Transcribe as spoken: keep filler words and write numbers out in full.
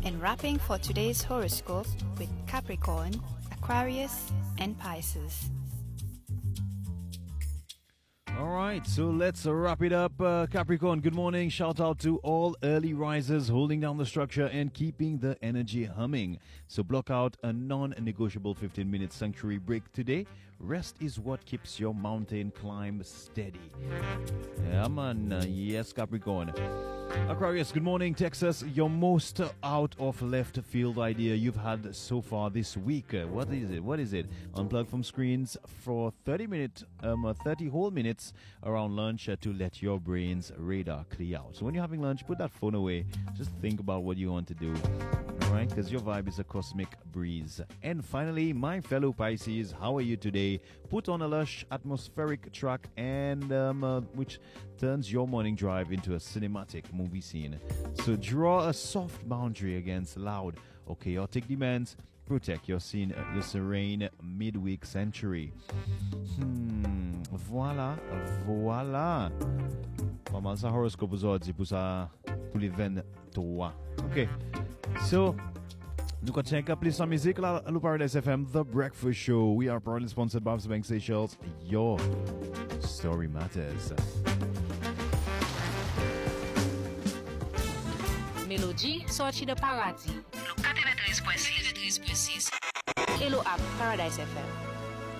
And wrapping for today's horoscope with Capricorn, Aquarius, and Pisces. All right, so let's wrap it up. Uh, Capricorn, good morning. Shout out to all early risers holding down the structure and keeping the energy humming. So block out a non-negotiable fifteen minute sanctuary break today. Rest is what keeps your mountain climb steady. Yeah, man. Uh, yes, Capricorn. Aquarius, good morning. Texas, your most out of left field idea you've had so far this week. Uh, what is it? What is it? Unplug from screens for thirty minutes, um, uh, thirty whole minutes around lunch uh, to let your brain's radar clear out. So when you're having lunch, put that phone away. Just think about what you want to do. Right, because your vibe is a cosmic breeze. And finally, my fellow Pisces, how are you today? Put on a lush atmospheric track and um, uh, which turns your morning drive into a cinematic movie scene. So draw a soft boundary against loud or chaotic demands. Protect your scene, uh, your serene midweek century. Hmm, voilà, voilà. Pas mal sa horoscope aujourd'hui pour ça, pour les vingt-trois. Ok. So, nous allons check up la musique là, le Paradise F M, The Breakfast Show. We are proudly sponsored by Bank Seychelles. Your story matters. Mélodie sortie de paradis. Le quatre-vingt-treize point six. Et le app Paradise F M.